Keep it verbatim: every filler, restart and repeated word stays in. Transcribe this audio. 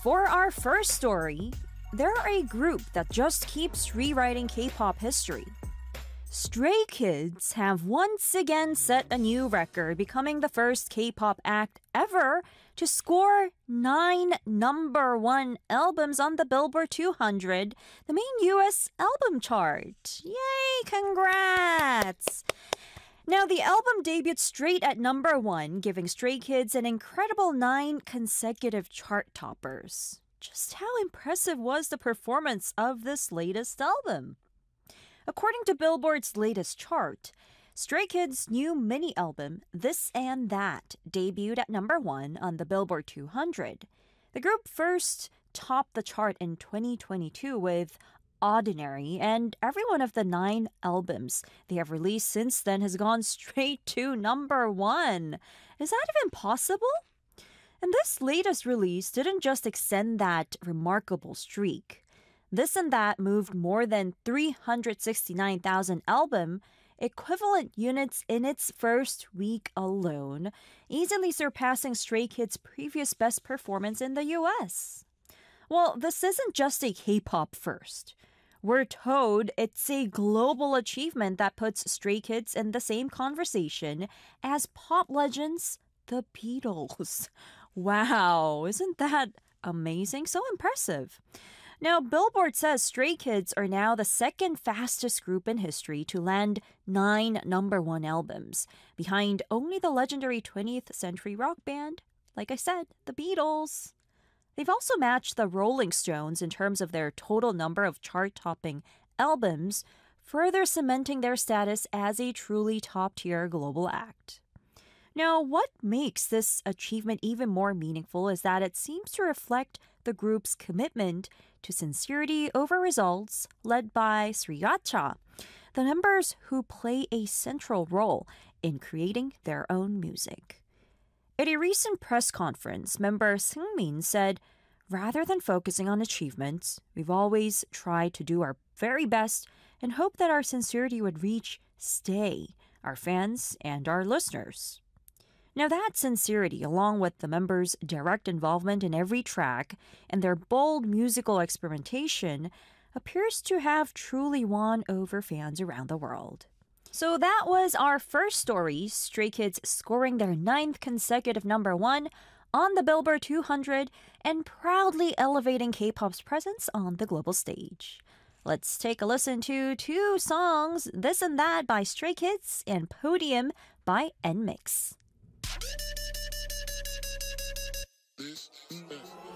For our first story, there are a group that just keeps rewriting K-pop history. Stray Kids have once again set a new record, becoming the first K-pop act ever to score nine number one albums on the Billboard two hundred, the main U S album chart. Yay, congrats! Now, the album debuted straight at number one, giving Stray Kids an incredible nine consecutive chart toppers. Just how impressive was the performance of this latest album? According to Billboard's latest chart, Stray Kids' new mini-album, This and That, debuted at number one on the Billboard two hundred. The group first topped the chart in twenty twenty-two with Ordinary, and every one of the nine albums they have released since then has gone straight to number one. Is that even possible? And this latest release didn't just extend that remarkable streak. This and That moved more than three hundred sixty-nine thousand album equivalent units in its first week alone, easily surpassing Stray Kids' previous best performance in the U S. Well, this isn't just a K-pop first. We're told it's a global achievement that puts Stray Kids in the same conversation as pop legends, the Beatles. Wow, isn't that amazing? So impressive. Now, Billboard says Stray Kids are now the second fastest group in history to land nine number one albums, behind only the legendary twentieth century rock band, like I said, the Beatles. They've also matched the Rolling Stones in terms of their total number of chart-topping albums, further cementing their status as a truly top-tier global act. Now, what makes this achievement even more meaningful is that it seems to reflect the group's commitment to sincerity over results, led by Sriracha, the members who play a central role in creating their own music. At a recent press conference, member Seungmin said, "Rather than focusing on achievements, we've always tried to do our very best and hope that our sincerity would reach, stay, our fans and our listeners." Now that sincerity, along with the members' direct involvement in every track and their bold musical experimentation, appears to have truly won over fans around the world. So that was our first story, Stray Kids scoring their ninth consecutive number one on the Billboard two hundred and proudly elevating K-pop's presence on the global stage. Let's take a listen to two songs, This and That by Stray Kids and Podium by N M I X.